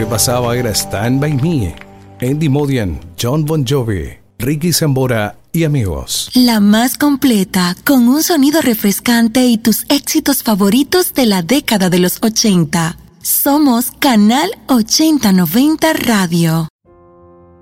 que pasaba era Stand By Me, Andy Modian, John Bon Jovi, Ricky Sambora y amigos. La más completa, con un sonido refrescante y tus éxitos favoritos de la década de los 80. Somos Canal 8090 Radio.